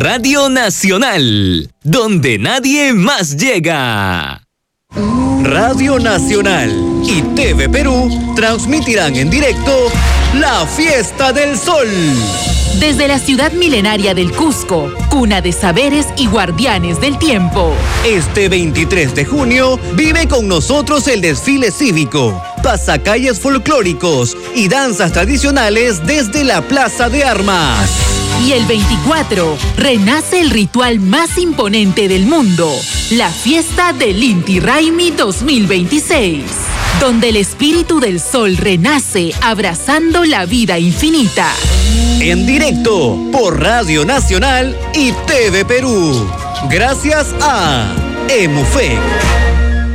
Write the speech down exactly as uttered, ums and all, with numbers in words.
Radio Nacional, donde nadie más llega. Radio Nacional y T V Perú transmitirán en directo la Fiesta del Sol. Desde la ciudad milenaria del Cusco, cuna de saberes y guardianes del tiempo. Este veintitrés de junio vive con nosotros el desfile cívico, pasacalles folclóricos y danzas tradicionales desde la Plaza de Armas. Y el veinticuatro renace el ritual más imponente del mundo, la fiesta del Inti Raymi dos mil veintiséis, donde el espíritu del sol renace abrazando la vida infinita. En directo por Radio Nacional y T V Perú. Gracias a EMUFEC.